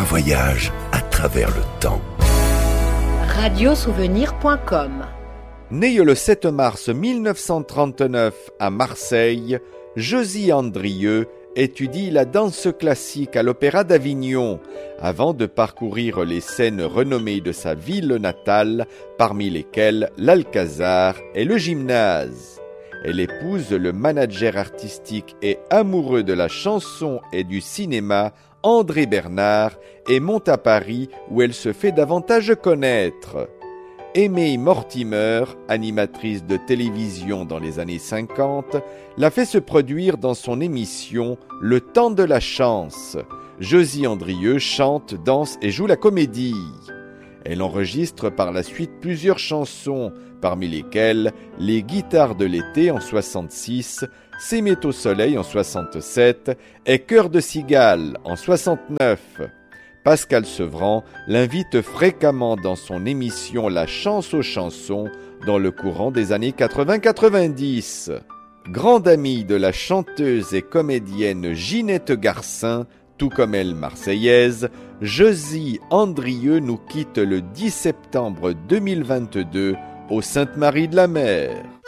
voyage à travers le temps. Radiosouvenir.com. Né le 7 mars 1939 à Marseille, Josy Andrieux étudie la danse classique à l'Opéra d'Avignon avant de parcourir les scènes renommées de sa ville natale, parmi lesquelles l'Alcazar et le Gymnase. Elle épouse le manager artistique et amoureux de la chanson et du cinéma, André Bernard, et monte à Paris où elle se fait davantage connaître. Aimée Mortimer, animatrice de télévision dans les années 50, l'a fait se produire dans son émission « Le temps de la chance ». Josy Andrieux chante, danse et joue la comédie. Elle enregistre par la suite plusieurs chansons, parmi lesquelles « Les guitares de l'été » en 66, « S'aimer au soleil » en 67 et « Cœur de cigale » en 69. Pascal Sevran l'invite fréquemment dans son émission La Chance aux chansons dans le courant des années 80-90. Grande amie de la chanteuse et comédienne Ginette Garcin, tout comme elle marseillaise, Josy Andrieux nous quitte le 10 septembre 2022 au Sainte-Marie-de-la-Mer.